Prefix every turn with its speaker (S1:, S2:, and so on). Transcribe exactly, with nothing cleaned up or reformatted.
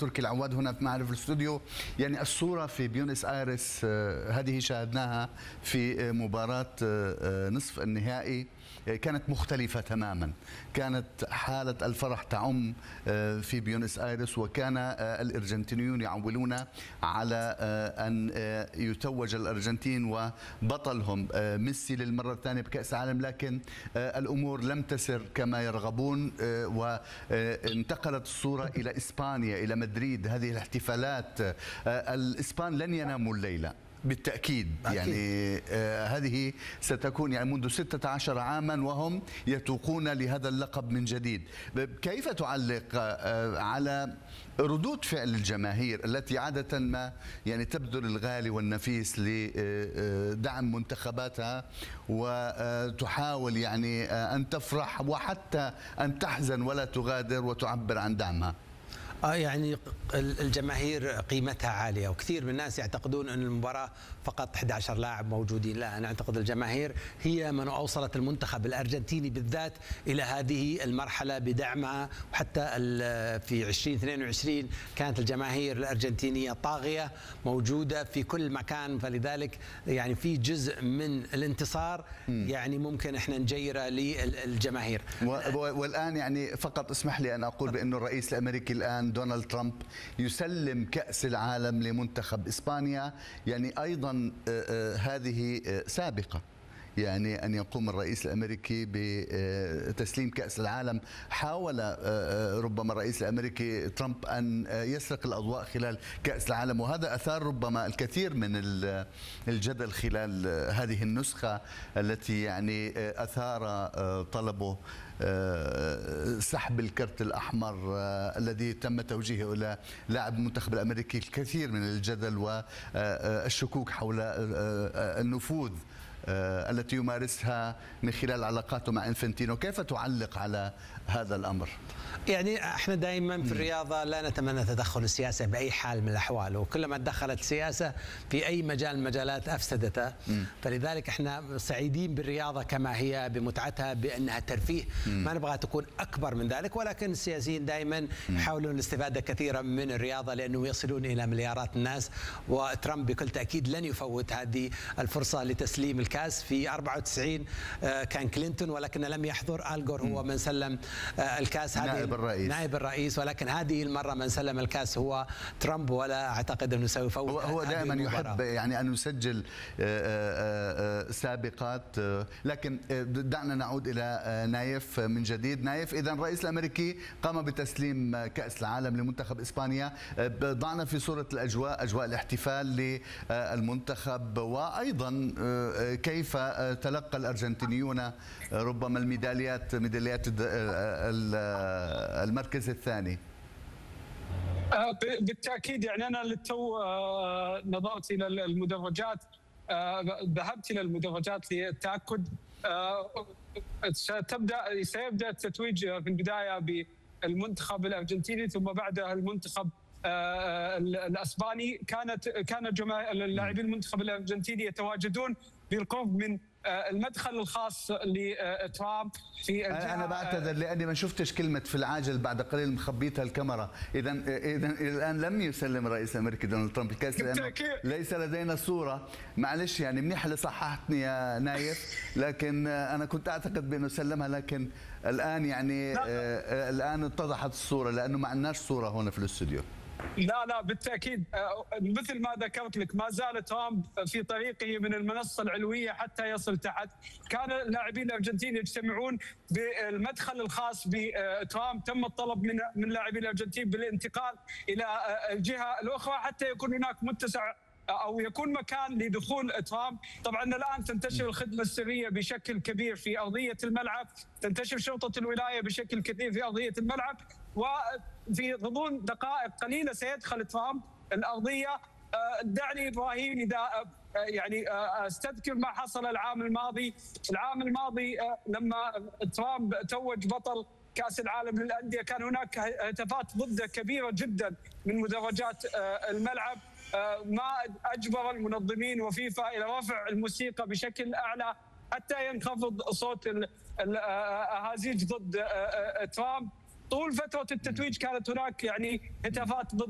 S1: تركي العواد هنا معنا في الاستوديو. يعني الصورة في بيونس آيرس هذه شاهدناها في مباراة نصف النهائي، كانت مختلفة تماما. كانت حالة الفرح تعم في بيونس آيرس، وكان الأرجنتينيون يعولون على أن يتوج الأرجنتين وبطلهم ميسي للمرة الثانية بكأس العالم، لكن الأمور لم تسر كما يرغبون، وانتقلت الصورة إلى إسبانيا، إلى مدريد. هذه الاحتفالات، الإسبان لن يناموا الليلة بالتأكيد. أكيد. يعني آه هذه ستكون يعني منذ ستة عشر عاما وهم يتوقون لهذا اللقب من جديد. كيف تعلق آه على ردود فعل الجماهير التي عادة ما يعني تبذل الغالي والنفيس لدعم منتخباتها، وتحاول يعني أن تفرح وحتى أن تحزن ولا تغادر وتعبر عن دعمها؟
S2: اه يعني الجماهير قيمتها عاليه، وكثير من الناس يعتقدون ان المباراه فقط أحد عشر لاعب موجودين. لا، انا اعتقد الجماهير هي من اوصلت المنتخب الارجنتيني بالذات الى هذه المرحله بدعمها، وحتى في ألفين واثنين وعشرين كانت الجماهير الارجنتينيه طاغيه موجوده في كل مكان، فلذلك يعني في جزء من الانتصار يعني ممكن احنا نجيره للجماهير.
S1: والان يعني فقط اسمح لي ان اقول بانه الرئيس الامريكي الان دونالد ترامب يسلم كأس العالم لمنتخب إسبانيا. يعني أيضا هذه سابقة، يعني أن يقوم الرئيس الأمريكي بتسليم كأس العالم. حاول ربما الرئيس الأمريكي ترامب أن يسرق الأضواء خلال كأس العالم، وهذا أثار ربما الكثير من الجدل خلال هذه النسخة التي يعني أثار طلبه سحب الكرت الأحمر الذي تم توجيهه إلى لاعب المنتخب الأمريكي. الكثير من الجدل والشكوك حول النفوذ التي يمارسها من خلال علاقاته مع انفنتينو. كيف تعلق على هذا الأمر؟
S2: يعني احنا دائما في الرياضه لا نتمنى تدخل السياسه باي حال من الاحوال، وكلما تدخلت السياسه في اي مجال من المجالات افسدتها. فلذلك احنا سعيدين بالرياضه كما هي بمتعتها بانها ترفيه، ما نبغى تكون اكبر من ذلك، ولكن السياسيين دائما يحاولون الاستفاده كثيرا من الرياضه لانه يصلون الى مليارات الناس، وترامب بكل تاكيد لن يفوت هذه الفرصه لتسليم الكاس. في أربعة وتسعين كان كلينتون ولكن لم يحضر، آل جور هو من سلم الكاس، هذه
S1: نائب الرئيس
S2: نائب الرئيس، ولكن هذه المرة من سلم الكاس هو ترامب، ولا أعتقد أنه سيفوت.
S1: هو, هو دائما يحب يعني أن يسجل سابقات. لكن دعنا نعود إلى نايف من جديد. نايف، إذا الرئيس الأمريكي قام بتسليم كأس العالم لمنتخب إسبانيا. ضعنا في صورة الأجواء، أجواء الاحتفال للمنتخب، وأيضا كيف تلقى الأرجنتينيون ربما الميداليات، ميداليات المركز الثاني؟
S3: بالتأكيد يعني أنا للتو نظرت إلى المدرجات، ذهبت إلى المدرجات للتأكد. ستبدأ سيبدأ التتويج في البداية بالمنتخب الأرجنتيني، ثم بعدها المنتخب الأسباني. كانت كان جماهير اللاعبين المنتخب الأرجنتيني يتواجدون بالقرب من المدخل الخاص لترامب في الجهة.
S1: انا بعتذر لاني ما شفتش كلمه في العاجل، بعد قليل مخبيتها الكاميرا. اذا اذا الان لم يسلم الرئيس الامريكي دونالد ترامب الكاس لانه ليس لدينا صوره. معلش يعني منيح اللي صححتني يا نايف، لكن انا كنت اعتقد بانه سلمها، لكن الان يعني آه الان اتضحت الصوره لانه ما عندناش صوره هنا في الاستوديو.
S3: لا لا بالتأكيد مثل ما ذكرت لك، ما زال ترامب في طريقه من المنصة العلوية حتى يصل تحت. كان اللاعبين الأرجنتين يجتمعون بالمدخل الخاص بترامب. تم الطلب من من لاعبين الأرجنتين بالانتقال إلى الجهة الأخرى حتى يكون هناك متسع أو يكون مكان لدخول ترامب. طبعا الآن تنتشر الخدمة السرية بشكل كبير في أرضية الملعب، تنتشر شرطة الولاية بشكل كبير في أرضية الملعب، وفي غضون دقائق قليلة سيدخل ترامب الأرضية. دعني إبراهيم إذا يعني استذكر ما حصل العام الماضي. العام الماضي لما ترامب توج بطل كأس العالم للأندية كان هناك هتافات ضده كبيرة جدا من مدرجات الملعب، ما أجبر المنظمين وفيفا إلى رفع الموسيقى بشكل أعلى حتى ينخفض صوت الأهازيج ضد ترامب. طول فترة التتويج كانت هناك يعني هتافات ضد